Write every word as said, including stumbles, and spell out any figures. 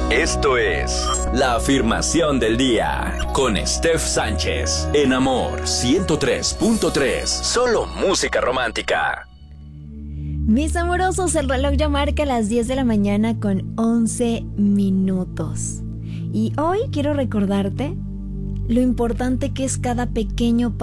Esto es La Afirmación del Día con Steph Sánchez en Amor ciento tres punto tres. Solo música romántica. Mis amorosos, el reloj ya marca las diez de la mañana con once minutos. Y hoy quiero recordarte lo importante que es cada pequeño paso